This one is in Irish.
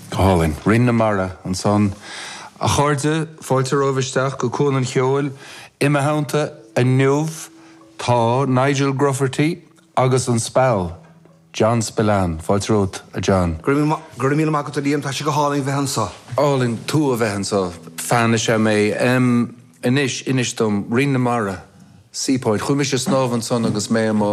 Hálinn, Rin na Mara an son a chuirde fáilte roisteach go cún an cheol imime hánta a nuamh tá Nigel Grufferty agus an spell John Spillane fáilte rót a John. Gur míle má go díam tá si go hálainn bheithan sa. Hálinn tú a bheithan sa fan sé mé inis dom Rin na Mara Seapoint chuimi sé snáb an son agus mé